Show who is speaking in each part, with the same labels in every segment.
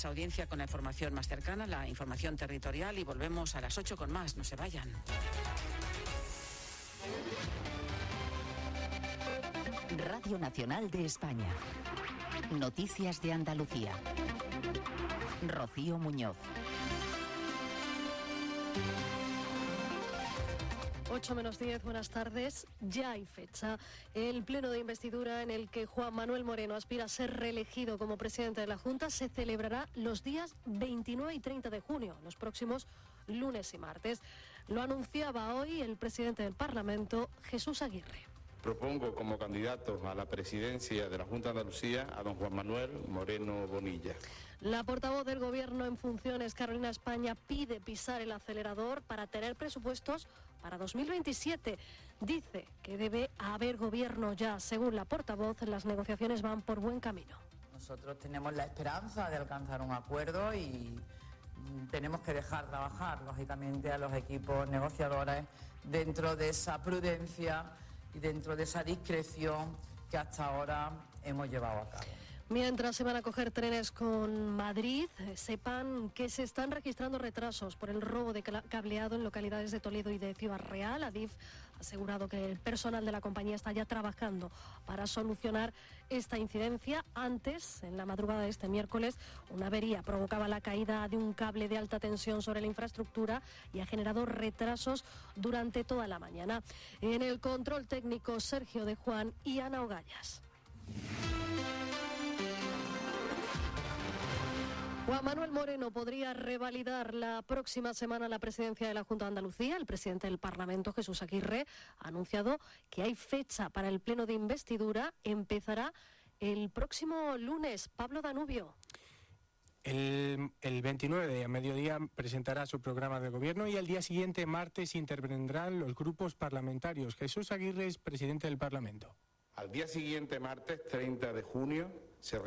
Speaker 1: nuestra audiencia con la información más cercana, la información territorial, y volvemos a las 8 con más. No se vayan.
Speaker 2: Radio Nacional de España. Noticias de Andalucía. Rocío Muñoz.
Speaker 3: 8:10, buenas tardes. Ya hay fecha. El pleno de investidura en el que Juan Manuel Moreno aspira a ser reelegido como presidente de la Junta se celebrará los días 29 y 30 de junio, los próximos lunes y martes. Lo anunciaba hoy el presidente del Parlamento, Jesús Aguirre.
Speaker 4: Propongo como candidato a la presidencia de la Junta de Andalucía a don Juan Manuel Moreno Bonilla.
Speaker 3: La portavoz del Gobierno en funciones, Carolina España, pide pisar el acelerador para tener presupuestos para 2027. Dice que debe haber gobierno ya. Según la portavoz, las negociaciones van por buen camino.
Speaker 5: Nosotros tenemos la esperanza de alcanzar un acuerdo y tenemos que dejar trabajar, lógicamente, a los equipos negociadores dentro de esa prudencia y dentro de esa discreción que hasta ahora hemos llevado a cabo.
Speaker 3: Mientras se van a coger trenes con Madrid, sepan que se están registrando retrasos por el robo de cableado en localidades de Toledo y de Ciudad Real. Adif ha asegurado que el personal de la compañía está ya trabajando para solucionar esta incidencia. Antes, en la madrugada de este miércoles, una avería provocaba la caída de un cable de alta tensión sobre la infraestructura y ha generado retrasos durante toda la mañana. En el control técnico, Sergio de Juan y Ana Ogallas. Juan Manuel Moreno podría revalidar la próxima semana la presidencia de la Junta de Andalucía. El presidente del Parlamento, Jesús Aguirre, ha anunciado que hay fecha para el pleno de investidura. Empezará el próximo lunes. Pablo Danubio.
Speaker 6: El 29 de mediodía presentará su programa de gobierno y al día siguiente, martes, intervendrán los grupos parlamentarios. Jesús Aguirre es presidente del Parlamento.
Speaker 4: Al día siguiente, martes 30 de junio, se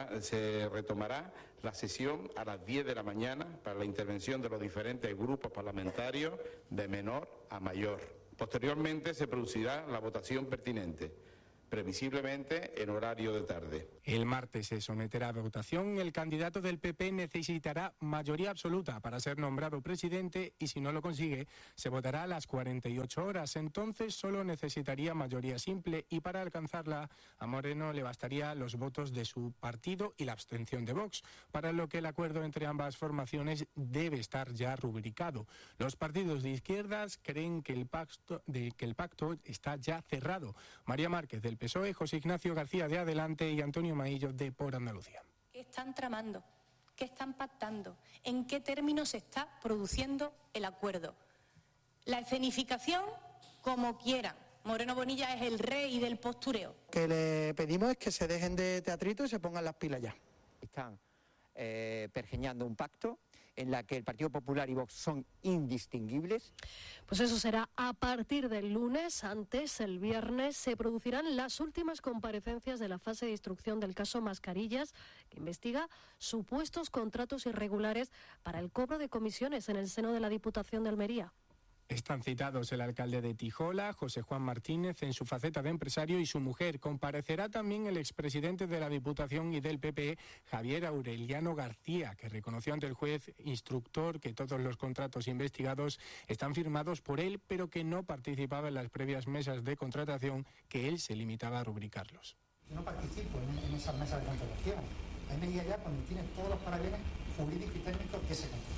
Speaker 4: retomará la sesión a las 10 de la mañana para la intervención de los diferentes grupos parlamentarios de menor a mayor. Posteriormente se producirá la votación pertinente, previsiblemente en horario de tarde.
Speaker 6: El martes se someterá a votación. El candidato del PP necesitará mayoría absoluta para ser nombrado presidente y si no lo consigue, se votará a las 48 horas. Entonces solo necesitaría mayoría simple y para alcanzarla a Moreno le bastaría los votos de su partido y la abstención de Vox, para lo que el acuerdo entre ambas formaciones debe estar ya rubricado. Los partidos de izquierdas creen que el pacto está ya cerrado. María Márquez del PSOE, José Ignacio García de Adelante y Antonio Maillo de Por Andalucía.
Speaker 7: ¿Qué están tramando? ¿Qué están pactando? ¿En qué términos se está produciendo el acuerdo? La escenificación, como quieran. Moreno Bonilla es el rey del postureo.
Speaker 8: Que le pedimos es que se dejen de teatrito y se pongan las pilas ya.
Speaker 9: Están pergeñando un pacto en la que el Partido Popular y Vox son indistinguibles.
Speaker 3: Pues eso será a partir del lunes. Antes, el viernes, se producirán las últimas comparecencias de la fase de instrucción del caso Mascarillas, que investiga supuestos contratos irregulares para el cobro de comisiones en el seno de la Diputación de Almería.
Speaker 6: Están citados el alcalde de Tijola, José Juan Martínez, en su faceta de empresario, y su mujer. Comparecerá también el expresidente de la Diputación y del PP, Javier Aureliano García, que reconoció ante el juez instructor que todos los contratos investigados están firmados por él, pero que no participaba en las previas mesas de contratación, que él se limitaba a rubricarlos.
Speaker 10: Yo no participo en esas mesas de contratación. Ahí me guía ya cuando tienes todos los parabienes jurídicos y técnicos que se contratan.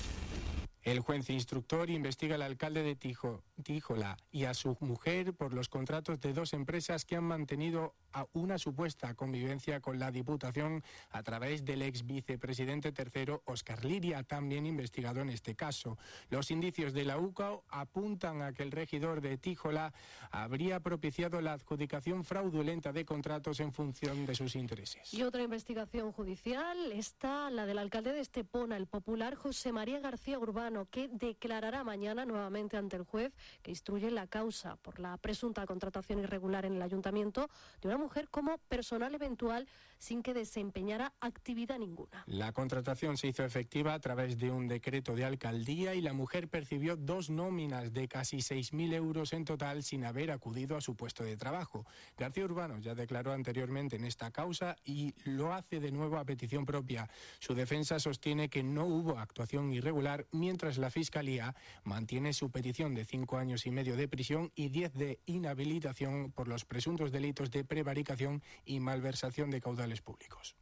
Speaker 6: El juez instructor investiga al alcalde de Tijola y a su mujer por los contratos de dos empresas que han mantenido a una supuesta convivencia con la Diputación a través del ex vicepresidente tercero, Óscar Liria, también investigado en este caso. Los indicios de la UCO apuntan a que el regidor de Tijola habría propiciado la adjudicación fraudulenta de contratos en función de sus intereses.
Speaker 3: Y otra investigación judicial está la del alcalde de Estepona, el popular José María García Urbano, que declarará mañana nuevamente ante el juez que instruye la causa por la presunta contratación irregular en el ayuntamiento de una mujer como personal eventual sin que desempeñara actividad ninguna.
Speaker 6: La contratación se hizo efectiva a través de un decreto de alcaldía y la mujer percibió 2 nóminas de casi 6.000 euros en total sin haber acudido a su puesto de trabajo. García Urbano ya declaró anteriormente en esta causa y lo hace de nuevo a petición propia. Su defensa sostiene que no hubo actuación irregular, mientras la Fiscalía mantiene su petición de 5 años y medio de prisión y 10 de inhabilitación por los presuntos delitos de prevaricación y malversación de caudales públicos.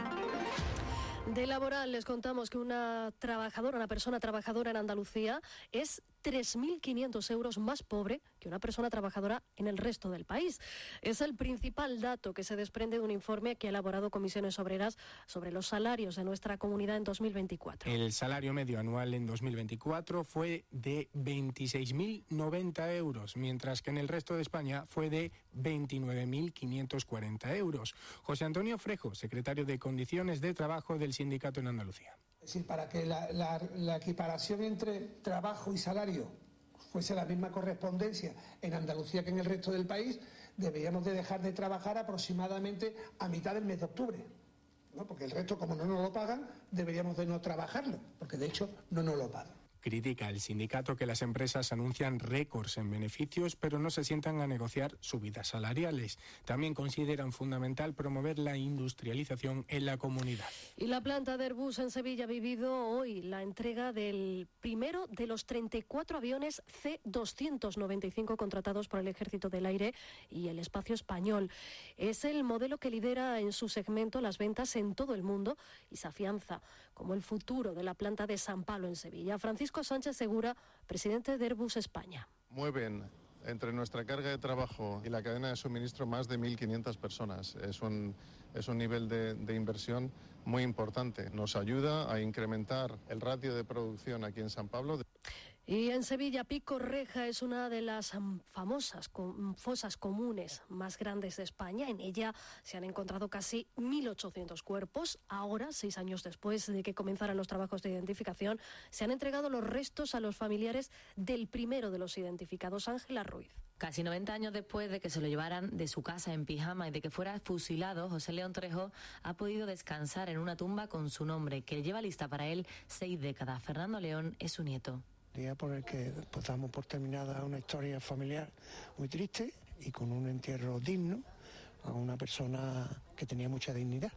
Speaker 3: De laboral les contamos que una persona trabajadora en Andalucía es 3.500 euros más pobre que una persona trabajadora en el resto del país. Es el principal dato que se desprende de un informe que ha elaborado Comisiones Obreras sobre los salarios de nuestra comunidad en 2024.
Speaker 6: El salario medio anual en 2024 fue de 26.090 euros, mientras que en el resto de España fue de 29.540 euros. José Antonio Frejo, secretario de Condiciones de Trabajo del sindicato en Andalucía.
Speaker 11: Es decir, para que la equiparación entre trabajo y salario fuese la misma correspondencia en Andalucía que en el resto del país, deberíamos de dejar de trabajar aproximadamente a mitad del mes de octubre, ¿no? Porque el resto, como no nos lo pagan, deberíamos de no trabajarlo, porque de hecho no nos lo pagan.
Speaker 6: Critica el sindicato que las empresas anuncian récords en beneficios, pero no se sientan a negociar subidas salariales. También consideran fundamental promover la industrialización en la comunidad.
Speaker 3: Y la planta de Airbus en Sevilla ha vivido hoy la entrega del primero de los 34 aviones C-295 contratados por el Ejército del Aire y el Espacio Español. Es el modelo que lidera en su segmento las ventas en todo el mundo y se afianza como el futuro de la planta de San Pablo en Sevilla. Francisco Sánchez Segura, presidente de Airbus España.
Speaker 12: Mueven entre nuestra carga de trabajo y la cadena de suministro más de 1.500 personas. Es un nivel de inversión muy importante. Nos ayuda a incrementar el ratio de producción aquí en San Pablo.
Speaker 3: Y en Sevilla, Pico Reja es una de las famosas fosas comunes más grandes de España. En ella se han encontrado casi 1.800 cuerpos. Ahora, 6 años después de que comenzaran los trabajos de identificación, se han entregado los restos a los familiares del primero de los identificados, Ángela Ruiz.
Speaker 13: Casi 90 años después de que se lo llevaran de su casa en pijama y de que fuera fusilado, José León Trejo ha podido descansar en una tumba con su nombre, que lleva lista para él 6 décadas. Fernando León es su nieto.
Speaker 14: Día por el que pues, damos por terminada una historia familiar muy triste y con un entierro digno a una persona que tenía mucha dignidad.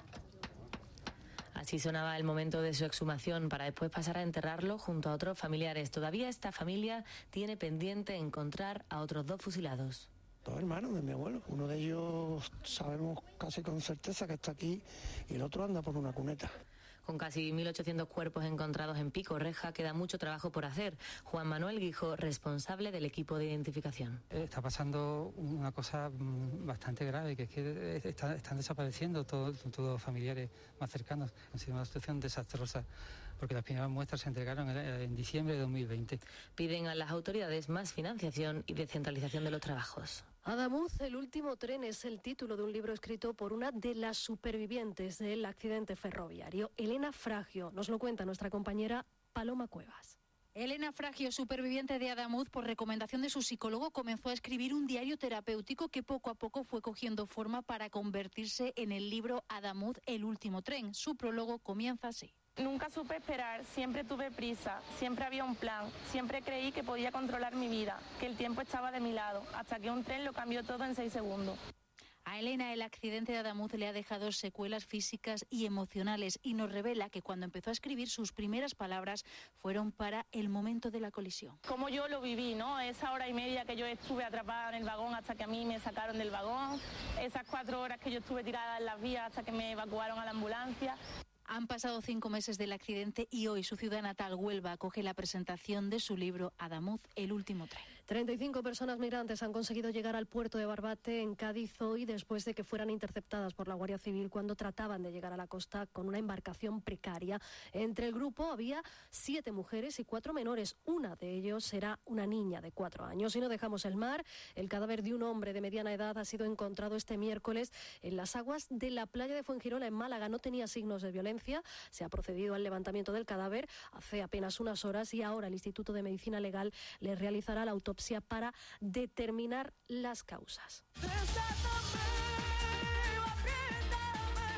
Speaker 13: Así sonaba el momento de su exhumación para después pasar a enterrarlo junto a otros familiares. Todavía esta familia tiene pendiente encontrar a otros 2 fusilados.
Speaker 14: 2 hermanos de mi abuelo. Uno de ellos sabemos casi con certeza que está aquí y el otro anda por una cuneta.
Speaker 13: Con casi 1.800 cuerpos encontrados en Pico Reja, queda mucho trabajo por hacer. Juan Manuel Guijo, responsable del equipo de identificación.
Speaker 15: Está pasando una cosa bastante grave, que es que están desapareciendo todos los familiares más cercanos. Ha sido una situación desastrosa, porque las primeras muestras se entregaron en diciembre de 2020.
Speaker 13: Piden a las autoridades más financiación y descentralización de los trabajos.
Speaker 3: Adamuz, el último tren, es el título de un libro escrito por una de las supervivientes del accidente ferroviario, Elena Fragio. Nos lo cuenta nuestra compañera Paloma Cuevas.
Speaker 16: Elena Fragio, superviviente de Adamuz, por recomendación de su psicólogo, comenzó a escribir un diario terapéutico que poco a poco fue cogiendo forma para convertirse en el libro Adamuz, el último tren. Su prólogo comienza así.
Speaker 17: Nunca supe esperar, siempre tuve prisa, siempre había un plan, siempre creí que podía controlar mi vida, que el tiempo estaba de mi lado, hasta que un tren lo cambió todo en 6 segundos.
Speaker 16: A Elena el accidente de Adamuz le ha dejado secuelas físicas y emocionales y nos revela que cuando empezó a escribir sus primeras palabras fueron para el momento de la colisión.
Speaker 17: Como yo lo viví, ¿no? Esa hora y media que yo estuve atrapada en el vagón hasta que a mí me sacaron del vagón, esas 4 horas que yo estuve tirada en las vías hasta que me evacuaron a la ambulancia.
Speaker 16: Han pasado 5 meses del accidente y hoy su ciudad natal, Huelva, acoge la presentación de su libro Adamuz, el último tren.
Speaker 3: 35 personas migrantes han conseguido llegar al puerto de Barbate, en Cádiz, hoy, después de que fueran interceptadas por la Guardia Civil cuando trataban de llegar a la costa con una embarcación precaria. Entre el grupo había 7 mujeres y 4 menores. Una de ellos era una niña de 4 años. Y no dejamos el mar. El cadáver de un hombre de mediana edad ha sido encontrado este miércoles en las aguas de la playa de Fuengirola, en Málaga. No tenía signos de violencia. Se ha procedido al levantamiento del cadáver hace apenas unas horas y ahora el Instituto de Medicina Legal le realizará la autopsia para determinar las causas.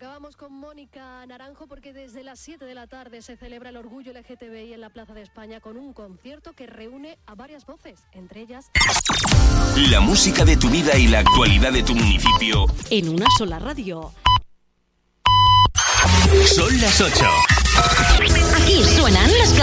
Speaker 3: Acabamos con Mónica Naranjo porque desde las 7 de la tarde se celebra el orgullo LGTBI en la Plaza de España con un concierto que reúne a varias voces, entre ellas...
Speaker 18: La música de tu vida y la actualidad de tu municipio.
Speaker 19: En una sola radio.
Speaker 18: Son las 8.
Speaker 19: Aquí suenan los